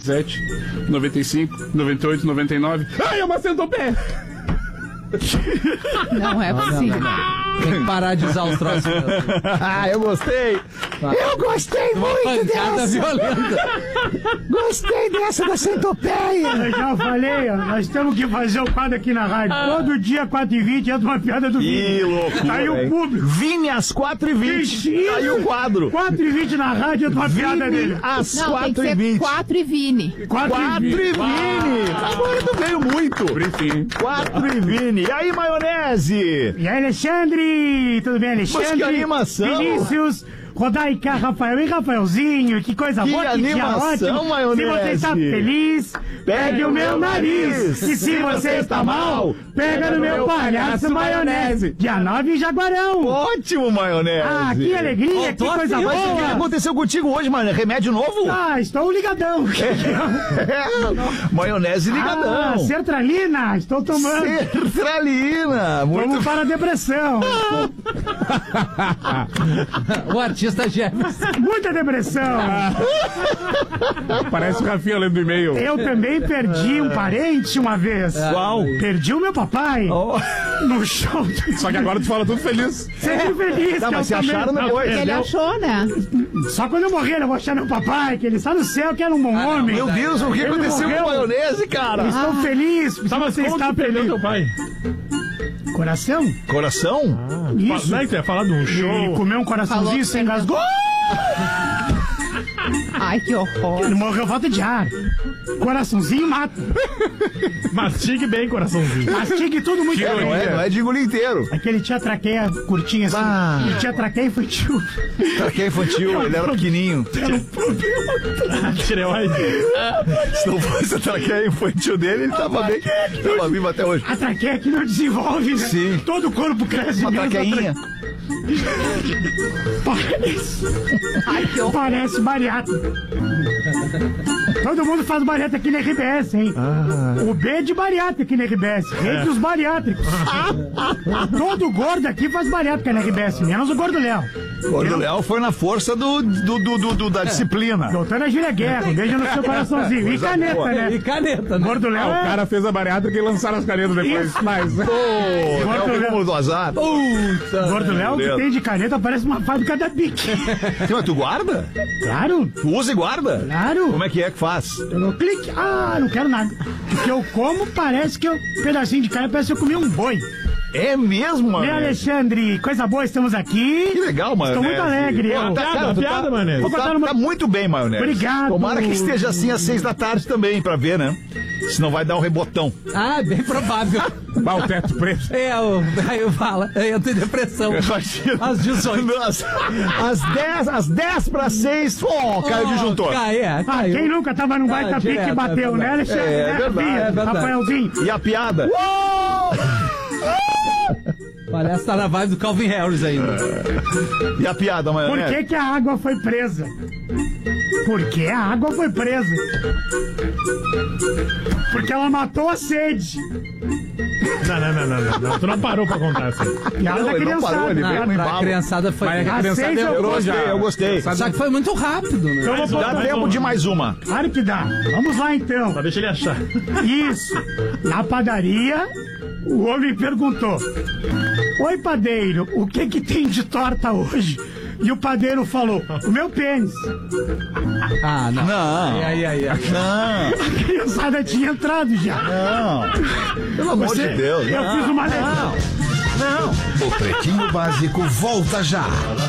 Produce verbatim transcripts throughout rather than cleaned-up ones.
sete, noventa e cinco, noventa e oito, noventa e nove. Ai, é uma centopeia! Não é possível. Não, não, não. Tem que parar de usar os troços. Ah, eu gostei. Eu gostei muito dessa. Violenta. Gostei dessa da centopeia. Eu já falei, ó, nós temos que fazer o quadro aqui na rádio. Todo dia, quatro e vinte, entra uma piada do Vini. Que loucura. Tá aí o público. Vini às quatro e vinte. Isso. Tá aí o quadro. quatro e vinte na rádio, entra uma piada dele. Às Não, tem que quatro e ser vinte. quatro e Vini. quatro e vinte. Agora tu veio muito. Briefing. quatro e vinte. E aí, maionese? E aí, Alexandre? Tudo bem, Alexandre? Mas que animação. Vinícius, Rodaica, Rafael e Rafaelzinho. Que coisa Que boa, que dia animação, ótimo. maionese. Se você está feliz, pegue o meu nariz. E se você está mal, pega no meu palhaço maionese. Dia nove em Jaguarão. Ótimo, maionese. Ah, que alegria, que coisa Mas o que boa. aconteceu contigo hoje, mano? Remédio novo? Ah, estou ligadão. É, maionese ligadão. Ah, sertralina, estou tomando. Sertralina. Muito Vamos para a depressão. O artista Jefferson. Muita depressão. Parece o Rafinha lendo e-mail. Eu também perdi um parente uma vez. Qual? Perdi o meu papai Oh. no show. Só que agora tu fala tudo feliz. Sempre feliz. Tá, que mas eu se também- acharam depois. Ele achou, né? Só quando eu morrer eu vou achar meu papai, que ele está no céu, que era um bom homem. Meu Deus, o que Ele aconteceu morreu. com a maionese, cara? Eu Estou feliz. Se você está feliz. teu pai? Coração? Coração? Isso. Não é que você ia falar de um E show? comer um coraçãozinho Falou. sem gasgou. Ai, que horror. Ele morreu falta de ar. Coraçãozinho mata. Mastigue bem, coraçãozinho. Mastigue tudo muito É, não, é, não é de engolir inteiro. Aquele ele tinha traqueia curtinha assim. Ah. Ele tinha traqueia infantil. Traqueia infantil, ele era pequenininho. Tireoide. Se não fosse a traqueia infantil dele, ele tava bem. Tava vivo até hoje. A traqueia que não desenvolve, né? Sim. Todo o corpo cresce. Uma menos a traqueinha. Parece. Ai, que horror. Parece bariátrica. Todo mundo faz bariátrica aqui na R B S, hein? O B é de bariátrica aqui na R B S. Rede dos bariátricos. Todo gordo aqui faz bariátrica na R B S, menos o gordo Léo. Gordo Léo foi na força do, do, do, do- do- da disciplina. Doutora Júlia Guerra, um beijo no seu coraçãozinho. E Coisa caneta, boa. né? E caneta, né? Gordo Léo Ah, o é... cara fez a bariátrica e lançaram as canetas depois. Mas. Pô, é o rumo do azar. Gordo Léo, o que Deus. tem de caneta parece uma fábrica da Bic. Sim, mas tu guarda? Claro, Tu usa e guarda? claro. Como é que é que faz? Eu dou clique. Ah, não quero nada. O que eu como parece que eu... Um pedacinho de carne parece que eu comi um boi. É mesmo, mano? Né, Alexandre? Coisa boa, estamos aqui. Que legal, mano. Estou muito alegre. Eu. Piada, piada, mané. Vou Tá, contar uma... tá muito bem, maionese. Obrigado. Tomara que esteja assim às seis da tarde também, pra ver, né? Senão vai dar um rebotão. Ah, bem provável. Bah, o teto preto. É, o, aí eu falo, eu entro em depressão. Imagina. Às dezoito. Às, às dez, às dez para seis, ó, caiu o disjuntor. Cai, é, Ah, caiu. quem nunca tava num baita Ah, pique direto, e bateu, é né, Alexandre? É, é Né, verdade, Rafinha? é verdade. Rafaelzinho. E a piada? Parece que tá na vibe do Calvin Harris ainda. E a piada, Por maionese? que que a água foi presa? Porque a água foi presa. Porque ela matou a sede. Não, não, não, não, não, não. Tu não parou pra contar assim. Piada Não, da ele não criançada. parou, ele Não, veio no pra embalo. criançada foi. Mas a Às criançada seis eu entrou gostei, já. eu gostei. Só que foi muito rápido, né? Então eu vou Dá botar- tempo de mais uma. Claro que dá. Vamos lá então. Só deixa ele achar. Isso. Na padaria, o homem perguntou: Oi, padeiro, o que que tem de torta hoje? E o padeiro falou: o meu pênis. Ah, não. Não. Aí, aí, aí. Não, A criançada tinha entrado já. não. Pelo amor Você- de Deus. Eu não. fiz uma letra. O Pretinho Básico volta já.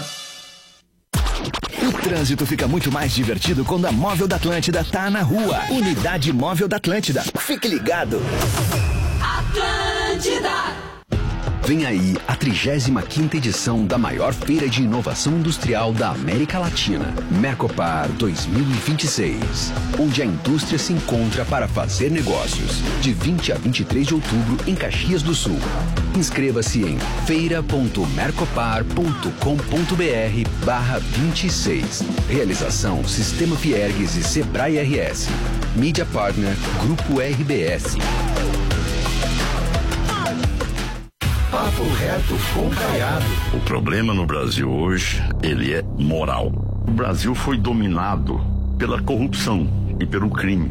O trânsito fica muito mais divertido quando a Móvel da Atlântida tá na rua. Unidade Móvel da Atlântida. Fique ligado. Atlântida. Vem aí a trigésima quinta edição da maior feira de inovação industrial da América Latina, Mercopar dois mil e vinte e seis, onde a indústria se encontra para fazer negócios, de vinte a vinte e três de outubro em Caxias do Sul. Inscreva-se em feira ponto mercopar ponto com ponto br barra vinte e seis. Realização Sistema Fiergues e Sebrae R S. Mídia Partner Grupo R B S. Papo reto com Caiado. O problema no Brasil hoje, ele é moral. O Brasil foi dominado pela corrupção e pelo crime.